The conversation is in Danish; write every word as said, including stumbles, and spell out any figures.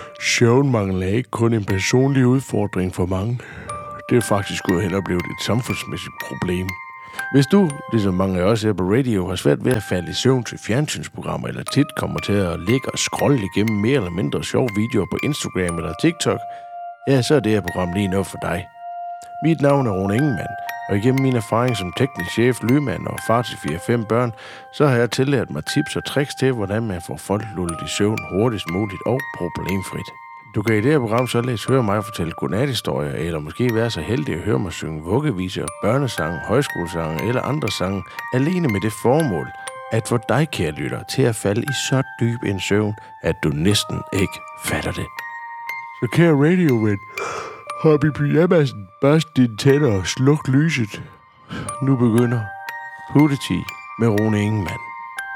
Søvnmangel er ikke kun en personlig udfordring for mange. Det er faktisk gået hen og blevet et samfundsmæssigt problem. Hvis du, ligesom mange af os her på radio, har svært ved at falde i søvn til fjernsynsprogrammer, eller tit kommer til at ligge og scrolle igennem mere eller mindre sjove videoer på Instagram eller TikTok, ja, så er det her program lige noget for dig. Mit navn er Rune Ingemann, og igennem min erfaring som teknisk chef, lydmand og far til fire fem børn, så har jeg tillært mig tips og tricks til, hvordan man får folk lullet i søvn hurtigst muligt og problemfrit. Du kan i det her program således høre mig fortælle godnathistorier, eller måske være så heldig at høre mig synge vuggeviser, børnesange, højskolesange eller andre sange, alene med det formål at få dig, kære lytter, til at falde i så dyb en søvn, at du næsten ikke fatter det. Så kære radioven, hop i pyjamasen, børst dine tænder og sluk lyset. Nu begynder Puttetid med Rune Ingemann.